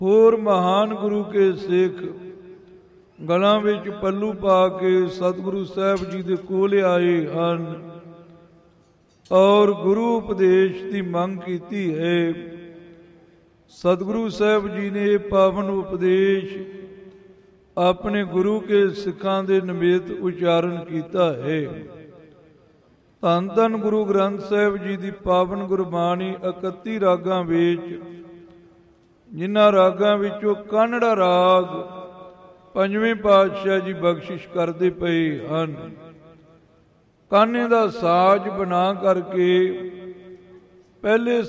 ਹੋਰ ਮਹਾਨ ਗੁਰੂ ਕੇ ਸਿੱਖ ਗਲਾਂ ਵਿੱਚ ਪੱਲੂ ਪਾ ਕੇ ਸਤਿਗੁਰੂ ਸਾਹਿਬ ਜੀ ਦੇ ਕੋਲ ਆਏ ਹਨ ਔਰ ਗੁਰੂ ਉਪਦੇਸ਼ ਦੀ ਮੰਗ ਕੀਤੀ ਹੈ। ਸਤਿਗੁਰੂ ਸਾਹਿਬ ਜੀ ਨੇ ਇਹ ਪਾਵਨ ਉਪਦੇਸ਼ ਆਪਣੇ ਗੁਰੂ ਕੇ ਸਿੱਖਾਂ ਦੇ ਨਿਮਿਤ ਉਚਾਰਨ ਕੀਤਾ ਹੈ। ਧੰਨ ਧੰਨ ਗੁਰੂ ਗ੍ਰੰਥ ਸਾਹਿਬ ਜੀ ਦੀ ਪਾਵਨ ਗੁਰਬਾਣੀ 31 ਰਾਗਾਂ ਵਿੱਚ, ਜਿਨ੍ਹਾਂ ਰਾਗਾਂ ਵਿੱਚੋਂ ਕਾਨੜਾ ਰਾਗ ਪੰਜਵੇਂ ਪਾਤਸ਼ਾਹ ਜੀ ਬਖਸ਼ਿਸ਼ ਕਰਦੇ ਪਏ ਹਨ। ਕਾਨੇ ਦਾ ਸਾਜ਼ ਬਣਾ ਕਰਕੇ ਪਹਿਲੇ